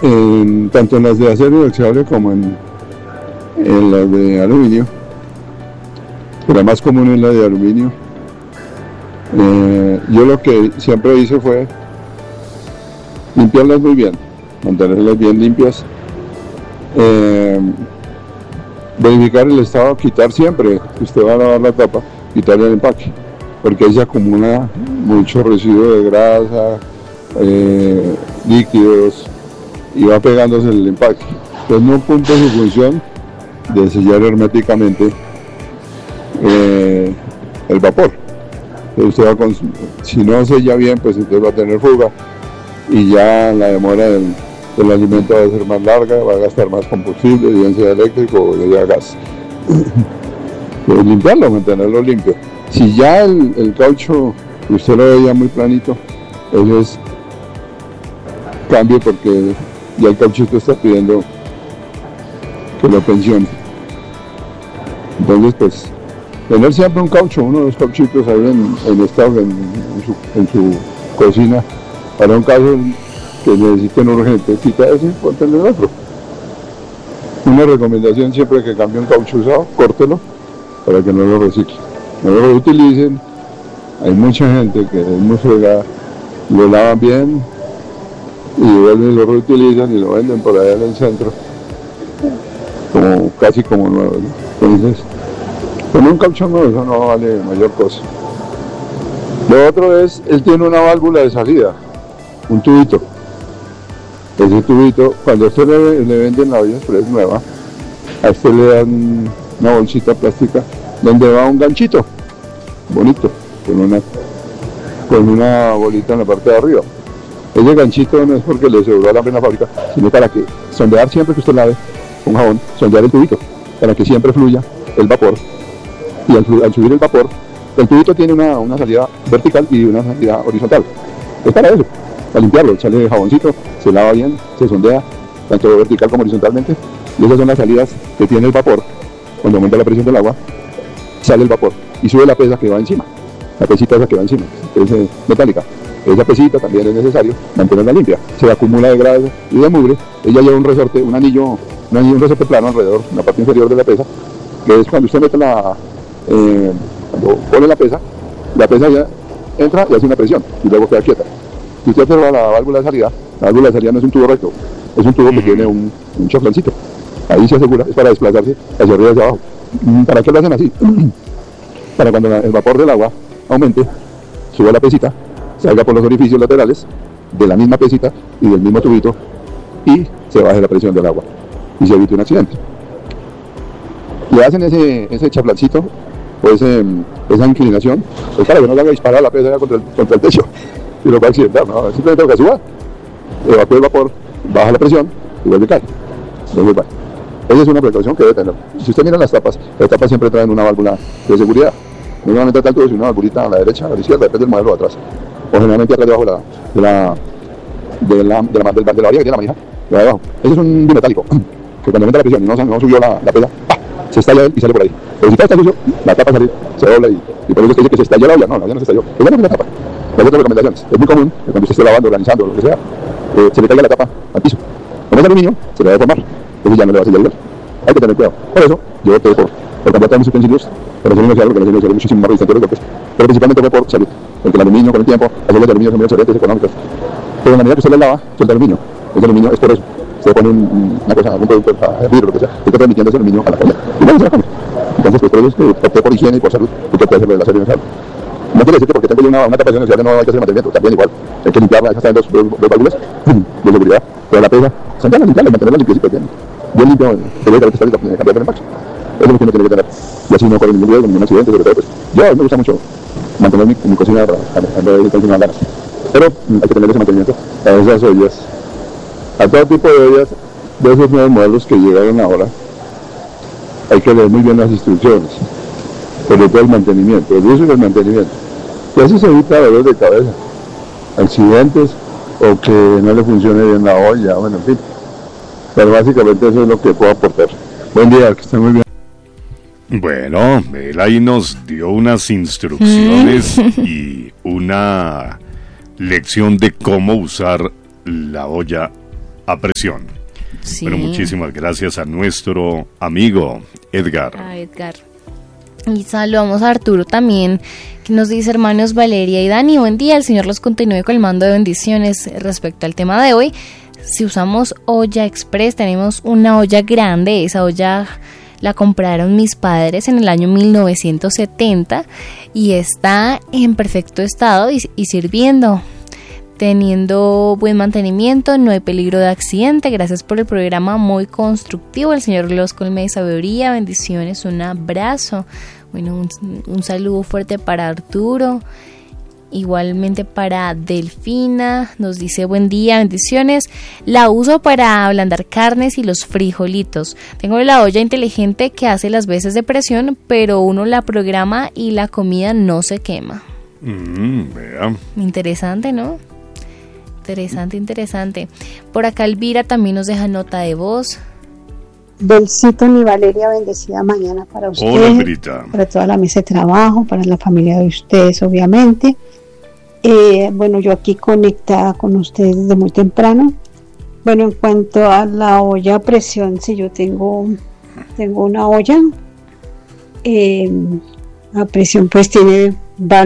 tanto en las de acero inoxidable como en las de aluminio, pero la más común es la de aluminio. Yo lo que siempre hice fue limpiarlas muy bien, mantenerlas bien limpias, verificar el estado, quitar siempre que usted va a lavar la tapa, quitar el empaque, porque ahí se acumula mucho residuo de grasa, líquidos, y va pegándose en el empaque. Entonces no cumple su función de sellar herméticamente el vapor. Entonces usted si no sella bien, pues entonces va a tener fuga y ya la demora del alimento va a ser más larga, va a gastar más combustible, bien sea eléctrico o ya gas. Pues limpiarlo, mantenerlo limpio. Si ya el caucho usted lo ve ya muy planito, entonces cambie, porque ya el cauchito está pidiendo que lo pensione. Entonces, pues, tener siempre un caucho, uno de los cauchitos ahí en stock en su cocina, para un caso que necesiten urgente, quita ese y ponte el otro. Una recomendación: siempre que cambie un caucho usado, córtelo para que no lo reciclen, no lo reutilicen. Hay mucha gente que es muy fregada, lo lavan bien y vuelven y lo reutilizan y lo venden por allá en el centro casi como nuevo, ¿no? Entonces, con un caucho nuevo eso no vale mayor cosa. Lo otro es, él tiene una válvula de salida, un tubito. Ese tubito, cuando a usted le venden la olla express nueva, a usted le dan una bolsita plástica donde va un ganchito bonito, con una bolita en la parte de arriba. Ese ganchito no es porque le aseguró alambre en la fábrica, sino para que sondear siempre que usted lave con jabón, sondear el tubito, para que siempre fluya el vapor. Y al subir el vapor, el tubito tiene una salida vertical y una salida horizontal. Es para eso, para limpiarlo, echarle jaboncito, se lava bien, se sondea, tanto vertical como horizontalmente, y esas son las salidas que tiene el vapor. Cuando aumenta la presión del agua, sale el vapor y sube la pesa que va encima, la pesita esa que va encima, que es metálica. Esa pesita también es necesario mantenerla limpia. Se acumula de grasa y de mugre. Ella lleva un resorte, un resorte plano alrededor, en la parte inferior de la pesa, que es cuando usted mete cuando pone la pesa ya entra y hace una presión y luego queda quieta. Si usted observa la válvula de salida no es un tubo recto, es un tubo que tiene un choflancito. Ahí se asegura, es para desplazarse hacia arriba y hacia abajo. ¿Para qué lo hacen así? Para cuando el vapor del agua aumente, suba la pesita, salga por los orificios laterales de la misma pesita y del mismo tubito y se baje la presión del agua y se evite un accidente. Le hacen ese chaflancito o esa inclinación, pues para que no le haga disparar la pesa contra el techo y lo va a accidentar, no, simplemente que suba, evacúa el vapor, baja la presión y vuelve a caer. Entonces, bueno, esa es una precaución que debe tener. Si usted mira las tapas siempre traen una válvula de seguridad. Normalmente está el tubo, una válvulita a la derecha, a la izquierda, depende del modelo de atrás. O generalmente atrás debajo de la varilla que tiene la manija, de abajo. Ese es un bimetálico, que cuando aumenta la presión y no subió la pesa, ¡pah!, se estalla él y sale por ahí. Pero si está sucio, la tapa sale, se dobla y por eso es que dice que se estalló la olla. No, la olla no se estalló. Es la tapa. Las otras recomendaciones. Es muy común que cuando usted esté lavando, organizando, lo que sea, se le caiga la tapa al piso. Como es aluminio, se le va a deformar. Entonces ya no le va a sellar igual. Hay que tener cuidado. Por eso, yo opté por cambiar todos mis utensilios, pero son inoxidables, porque los inoxidables muchísimo más resistentes a los golpes. Pero principalmente fue por salud. Porque el aluminio, con el tiempo, las ollas de aluminio son muy absorbentes, económicas. Pero en la medida que usted las lava, suelta aluminio. Ese aluminio es poroso. Se pone una cosa, un producto, vidrio, lo que sea, que está transmitiendo ese aluminio a la olla. Y luego se la come. Entonces, pues por eso es que opté por higiene y por salud, y que puede hacerlo del acero inoxidable. No quiere decir que porque tengo una tapa de inoxidable no hay que hacer mantenimiento. También igual, hay que limpiarla, esas están dos válvulas de seguridad, pero la pesa, sentarla, limpiarla y mantenerla limpiecita, bien limpio, periódicamente está lista, cambiar el empaque. Es lo que uno tiene que tener. Y así no corre ningún riesgo, ningún accidente, sobre todo, pues. Yo me gusta mucho mantener mi cocina en ganas. Pero hay que tener ese mantenimiento a esas ollas, a todo tipo de ollas de esos nuevos modelos que llegaron ahora. Hay que leer muy bien las instrucciones, sobre todo el mantenimiento, el uso y el mantenimiento. Y así se evita dolores de cabeza, accidentes o que no le funcione bien la olla, bueno, en fin. Pero básicamente eso es lo que puedo aportar. Buen día, que estén muy bien. Bueno, él ahí nos dio unas instrucciones y una lección de cómo usar la olla a presión. Sí. Bueno, muchísimas gracias a nuestro amigo Edgar. A Edgar. Y saludamos a Arturo también, que nos dice: hermanos Valeria y Dani, buen día, el Señor los continúe colmando de bendiciones. Respecto al tema de hoy, si usamos olla express, tenemos una olla grande. Esa olla la compraron mis padres en el año 1970 y está en perfecto estado y sirviendo, teniendo buen mantenimiento, no hay peligro de accidente. Gracias por el programa, muy constructivo. El Señor los colme de sabiduría, bendiciones, un abrazo. Bueno, un saludo fuerte para Arturo, igualmente para Delfina, nos dice: buen día, bendiciones, la uso para ablandar carnes y los frijolitos. Tengo la olla inteligente que hace las veces de presión, pero uno la programa y la comida no se quema. Vea. Interesante, ¿no? Interesante. Por acá Elvira también nos deja nota de voz. Belcito y Valeria, bendecida mañana para ustedes. Hola, Elvirita. Para toda la mesa de trabajo, para la familia de ustedes, obviamente. Bueno, yo aquí conectada con ustedes desde muy temprano. Bueno, en cuanto a la olla a presión, sí, yo tengo una olla a presión, pues tiene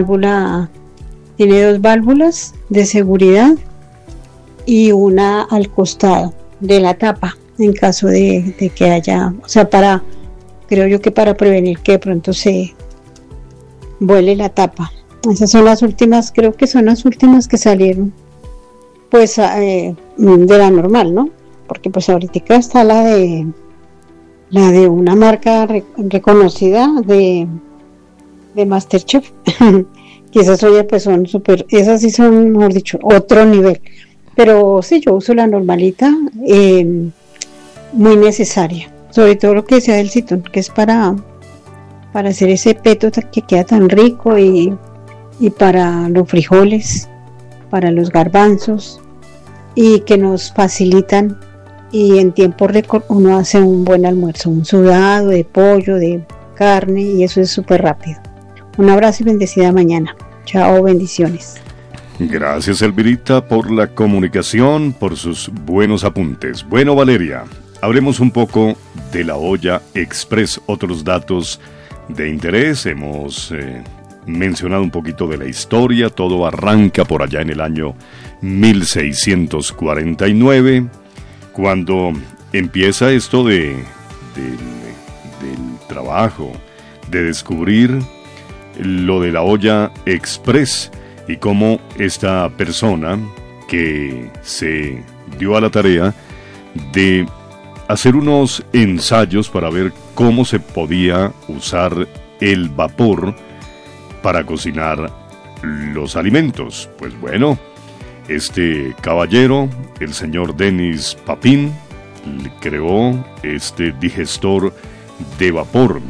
dos válvulas de seguridad y una al costado de la tapa, en caso de que haya, o sea, creo yo que para prevenir que de pronto se vuele la tapa. Esas son las últimas, creo que son las últimas que salieron, pues de la normal, ¿no? Porque pues ahorita está la de una marca reconocida de MasterChef, que esas ollas pues son súper, esas sí son, mejor dicho, otro nivel. Pero sí, yo uso la normalita, muy necesaria, sobre todo lo que sea del citón, que es para hacer ese peto que queda tan rico, y para los frijoles, para los garbanzos, y que nos facilitan, y en tiempo récord uno hace un buen almuerzo, un sudado de pollo, de carne, y eso es súper rápido. Un abrazo y bendecida mañana. Chao, bendiciones. Gracias, Elvirita, por la comunicación, por sus buenos apuntes. Bueno, Valeria, hablemos un poco de la olla express. Otros datos de interés, hemos mencionado un poquito de la historia. Todo arranca por allá en el año 1649, cuando empieza esto del trabajo, de descubrir lo de la olla express, y cómo esta persona que se dio a la tarea de hacer unos ensayos para ver cómo se podía usar el vapor para cocinar los alimentos. Pues bueno, este caballero, el señor Denis Papin, creó este digestor de vapor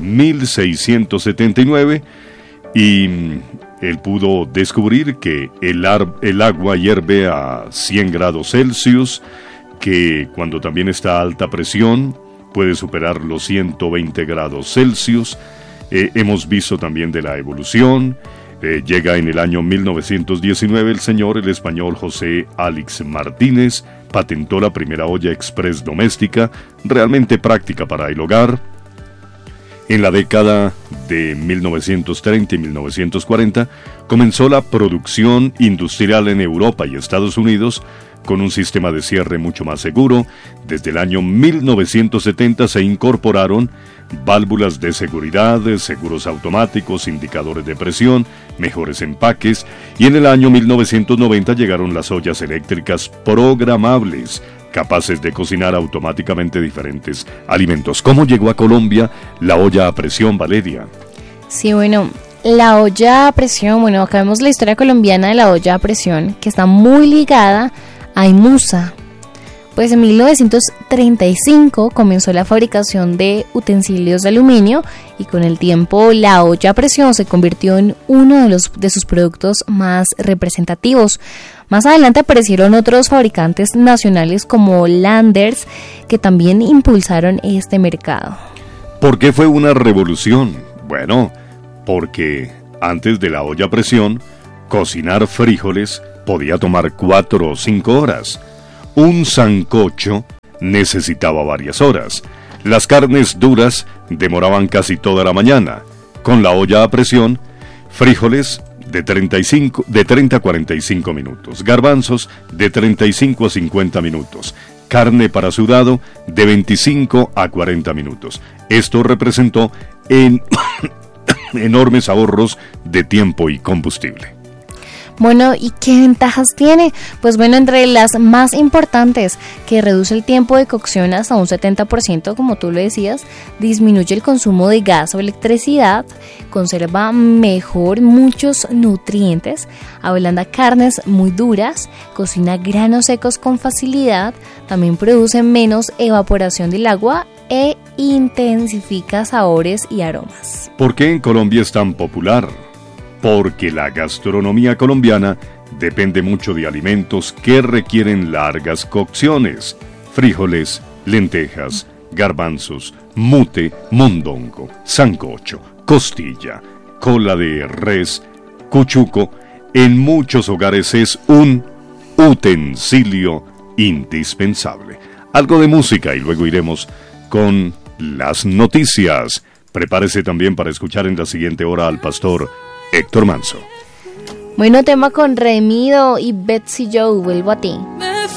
1679, y él pudo descubrir que el agua hierve a 100 grados Celsius, que cuando también está a alta presión puede superar los 120 grados Celsius. Hemos visto también de la evolución. Llega en el año 1919 el español José Álix Martínez, patentó la primera olla express doméstica, realmente práctica para el hogar. En la década de 1930 y 1940 comenzó la producción industrial en Europa y Estados Unidos con un sistema de cierre mucho más seguro. Desde el año 1970 se incorporaron válvulas de seguridad, seguros automáticos, indicadores de presión, mejores empaques, y en el año 1990 llegaron las ollas eléctricas programables, capaces de cocinar automáticamente diferentes alimentos. ¿Cómo llegó a Colombia la olla a presión, Valeria? Sí, bueno, la olla a presión, bueno, acá vemos la historia colombiana de la olla a presión, que está muy ligada a IMUSA. Pues en 1935 comenzó la fabricación de utensilios de aluminio, y con el tiempo la olla a presión se convirtió en uno de sus productos más representativos. Más adelante aparecieron otros fabricantes nacionales como Landers, que también impulsaron este mercado. ¿Por qué fue una revolución? Bueno, porque antes de la olla a presión, cocinar frijoles podía tomar 4 o 5 horas. un sancocho necesitaba varias horas. Las carnes duras demoraban casi toda la mañana. Con la olla a presión, frijoles de 30 a 45 minutos, garbanzos de 35 a 50 minutos, carne para sudado de 25 a 40 minutos. Esto representó enormes ahorros de tiempo y combustible. Bueno, ¿y qué ventajas tiene? Pues bueno, entre las más importantes, que reduce el tiempo de cocción hasta un 70%, como tú lo decías, disminuye el consumo de gas o electricidad, conserva mejor muchos nutrientes, ablanda carnes muy duras, cocina granos secos con facilidad, también produce menos evaporación del agua e intensifica sabores y aromas. ¿Por qué en Colombia es tan popular? Porque la gastronomía colombiana depende mucho de alimentos que requieren largas cocciones: frijoles, lentejas, garbanzos, mute, mondongo, sancocho, costilla, cola de res, cuchuco. En muchos hogares es un utensilio indispensable. Algo de música y luego iremos con las noticias. Prepárese también para escuchar en la siguiente hora al pastor Héctor Manso. Bueno, tema con Redimido y Betsy Joe, vuelvo a ti.